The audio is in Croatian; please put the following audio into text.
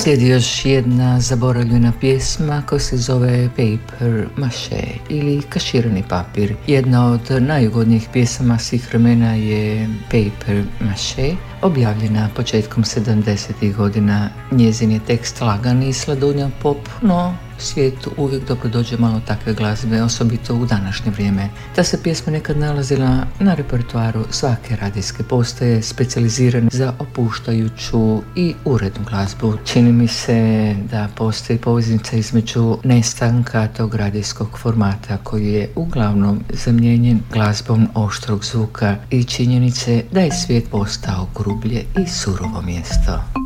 Slijedi još jedna zaboravljena pjesma koja se zove Paper Mache ili kaširani papir. Jedna od najugodnijih pjesama svih vremena je Paper Mache, objavljena početkom 70. godina. Njezin je tekst lagan i sladunja pop, no svijetu uvijek dobro dođe malo takve glazbe, osobito u današnje vrijeme. Ta se pjesma nekad nalazila na repertoaru svake radijske postaje, specijalizirane za opuštajuću i urednu glazbu. Čini mi se da postoji poveznica između nestanka tog radijskog formata koji je uglavnom zamijenjen glazbom oštrog zvuka i činjenice da je svijet postao grublje i surovo mjesto.